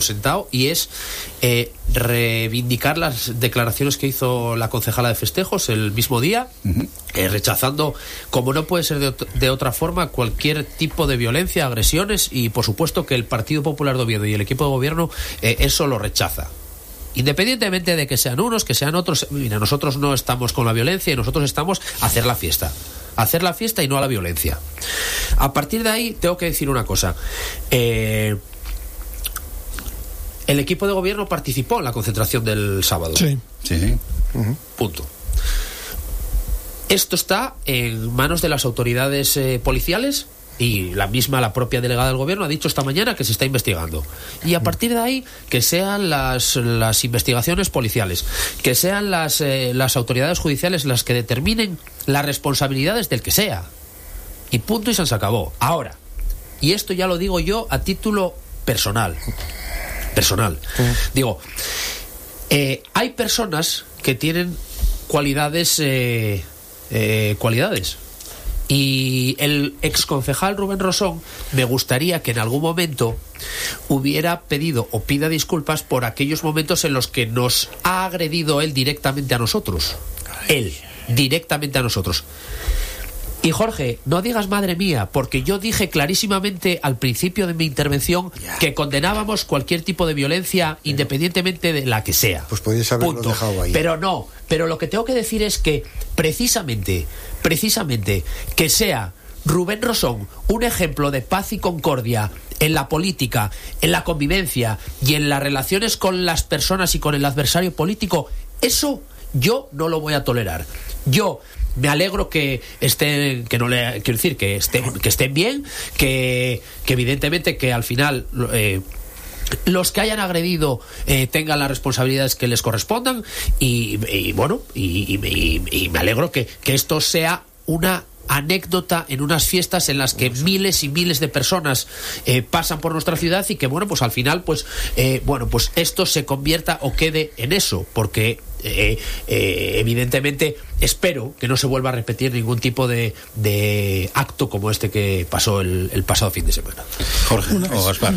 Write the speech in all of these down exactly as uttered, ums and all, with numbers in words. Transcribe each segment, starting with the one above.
sentado, y es eh, reivindicar las declaraciones que hizo la concejala de festejos el mismo día, uh-huh. eh, rechazando, como no puede ser de, ot- de otra forma, cualquier tipo de violencia, agresiones, y por supuesto que el Partido Popular de Oviedo y el equipo de gobierno eh, eso lo rechaza. Independientemente de que sean unos, que sean otros, mira, nosotros no estamos con la violencia y nosotros estamos a hacer la fiesta. A hacer la fiesta y no a la violencia. A partir de ahí, tengo que decir una cosa. Eh, el equipo de gobierno participó en la concentración del sábado. Sí. Sí. Uh-huh. Punto. Esto está en manos de las autoridades eh, policiales. Y la misma, la propia delegada del gobierno ha dicho esta mañana que se está investigando. Y a partir de ahí, que sean las, las investigaciones policiales, que sean las, eh, las autoridades judiciales las que determinen las responsabilidades del que sea. Y punto, y se acabó. Ahora, y esto ya lo digo yo a título personal. Personal. Sí. Digo, eh, hay personas que tienen cualidades... Eh, eh, cualidades. Y el exconcejal Rubén Rosón, me gustaría que en algún momento hubiera pedido o pida disculpas por aquellos momentos en los que nos ha agredido él directamente a nosotros. Él, directamente a nosotros. Y Jorge, no digas madre mía, porque yo dije clarísimamente al principio de mi intervención que condenábamos cualquier tipo de violencia, independientemente de la que sea. Pues podías haberlo Punto. dejado ahí. Pero no, pero lo que tengo que decir es que precisamente, precisamente, que sea Rubén Rosón un ejemplo de paz y concordia en la política, en la convivencia y en las relaciones con las personas y con el adversario político, eso yo no lo voy a tolerar. Yo me alegro que estén, que no le quiero decir que estén, que estén bien, que, que evidentemente que al final eh, los que hayan agredido eh, tengan las responsabilidades que les correspondan, y, y bueno, y, y, y, y me alegro que, que esto sea una anécdota en unas fiestas en las que miles y miles de personas eh, pasan por nuestra ciudad, y que bueno, pues al final pues eh, bueno, pues esto se convierta o quede en eso, porque eh, eh, evidentemente espero que no se vuelva a repetir ningún tipo de, de acto como este que pasó el, el pasado fin de semana. Jorge una, o Gaspar,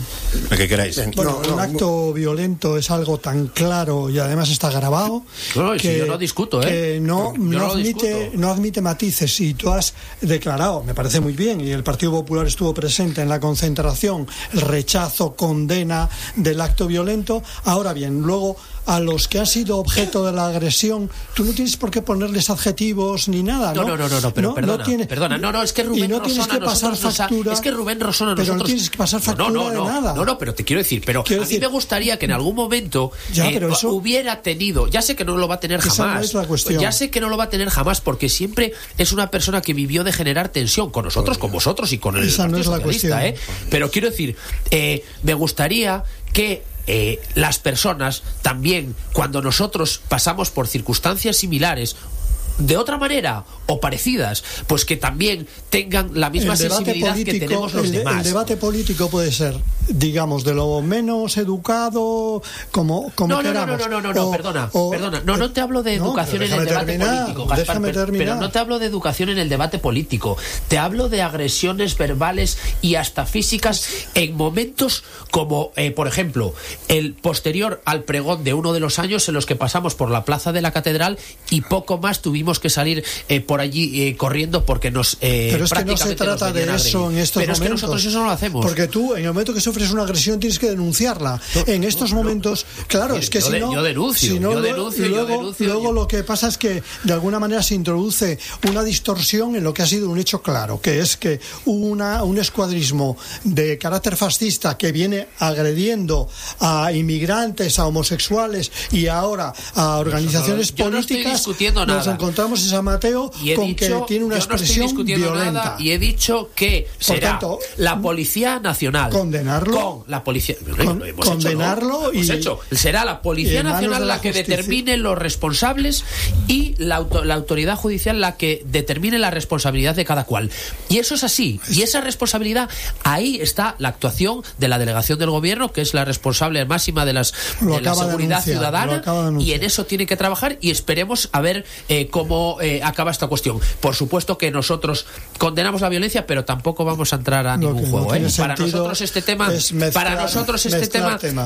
lo que queráis. Bueno, no, no, un acto violento es algo tan claro y además está grabado. No, que, si yo no discuto, ¿eh? Que no, no, no admite, no admite matices, y tú has declarado, me parece muy bien, y el Partido Popular estuvo presente en la concentración, el rechazo, condena del acto violento. Ahora bien, luego a los que han sido objeto de la agresión, tú no tienes por qué ponerles adjetivos ni nada, ¿no? No, no, no, no, pero no, perdona, no tiene, perdona, no, no, es que Rubén y no Rosón tienes que pasar factura, es que Rubén Rosón a nosotros, pero no tienes que pasar factura no, no, no, de nada. No, no, pero te quiero decir, pero quiero a mí decir, me gustaría que en algún momento ya, eh, pero eso, hubiera tenido, ya sé que no lo va a tener jamás, no es la cuestión. Ya sé que no lo va a tener jamás, porque siempre es una persona que vivió de generar tensión con nosotros, con vosotros y con el esa Partido no es la Socialista, cuestión. ¿eh? Pero quiero decir, eh, me gustaría que Eh, las personas también, cuando nosotros pasamos por circunstancias similares, de otra manera o parecidas, pues que también tengan la misma sensibilidad político, que tenemos los el, demás. El debate político puede ser, digamos, de lo menos educado, como, como no, no, queramos. No, no, no, no, no, o, perdona, o, perdona. No, no te hablo de no, educación en el debate terminar, político, Gaspar, pero, pero no te hablo de educación en el debate político. Te hablo de agresiones verbales y hasta físicas en momentos como, eh, por ejemplo, el posterior al pregón de uno de los años en los que pasamos por la plaza de la Catedral y poco más tuvimos que salir eh, por allí eh, corriendo porque nos eh, pero es que no se trata de eso en estos pero momentos, es que nosotros eso no lo hacemos, porque tú en el momento que sufres una agresión tienes que denunciarla. No, en estos no, momentos no, claro, es que yo si de, no yo denuncio, si no, yo denuncio, luego, yo denuncio luego yo... lo que pasa es que de alguna manera se introduce una distorsión en lo que ha sido un hecho claro, que es que una, un escuadrismo de carácter fascista que viene agrediendo a inmigrantes, a homosexuales y ahora a organizaciones yo no políticas, no nos nada. encontramos en San Mateo con dicho, que tiene una expresión no violenta. Nada, y he dicho que será tanto, la Policía Nacional condenarlo, con la policía con, hemos condenarlo hecho, ¿no? y hemos hecho. Será la Policía Nacional la, la que determine los responsables y la, auto, la autoridad judicial la que determine la responsabilidad de cada cual. Y eso es así. Y esa responsabilidad, ahí está la actuación de la delegación del gobierno, que es la responsable máxima de, las, de la seguridad de ciudadana, y en eso tiene que trabajar y esperemos a ver eh, cómo eh, acaba esta cuestión. Por supuesto que nosotros condenamos la violencia, pero tampoco vamos a entrar a ningún no juego, ¿eh? No para nosotros este tema, para nosotros este tema